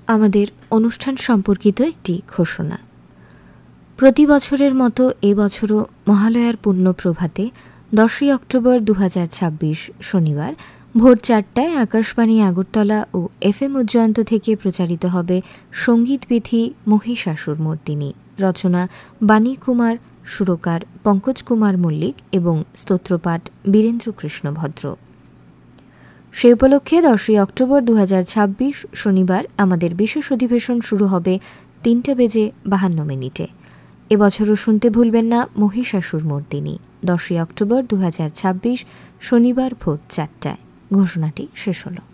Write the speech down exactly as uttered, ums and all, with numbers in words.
আমাদের অনুষ্ঠান সম্পর্কিত একটি ঘোষণা। প্রতি বছরের মতো এবছরও মহালয়ার পুণ্য প্রভাতে দশই অক্টোবর দু হাজার ছাব্বিশ শনিবার ভোর চারটায় আকাশবাণী আগরতলা ও এফ এম উজ্জয়ন্ত থেকে প্রচারিত হবে সঙ্গীতবিথি মহিষাসুর মর্দিনী, রচনা বাণী কুমার, সুরকার পঙ্কজ কুমার মল্লিক এবং স্তোত্রপাঠ বীরেন্দ্র কৃষ্ণ ভদ্র। সে উপলক্ষে দশই অক্টোবর দু হাজার ছাব্বিশ শনিবার আমাদের বিশেষ অধিবেশন শুরু হবে তিনটা বেজে বাহান্ন মিনিটে। এবছরও শুনতে ভুলবেন না মহিষাসুর মর্দিনী, দশই অক্টোবর দু হাজার ছাব্বিশ শনিবার ভোর চারটায়। ঘোষণাটি শেষ হলো।